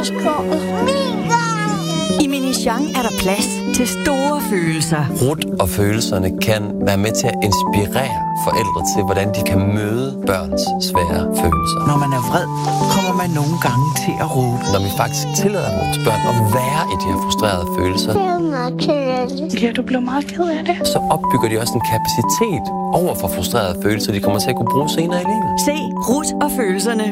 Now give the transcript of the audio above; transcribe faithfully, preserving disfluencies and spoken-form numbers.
I Minichang er der plads til store følelser. Ruth og følelserne kan være med til at inspirere forældre til, hvordan de kan møde børns svære følelser. Når man er vred, kommer man nogle gange til at råbe. Når vi faktisk tillader vores børn at være i de her frustrerede følelser, ja, du blev meget ked af det. Så opbygger de også en kapacitet over for frustrerede følelser, de kommer til at kunne bruge senere i livet. Se Ruth og følelserne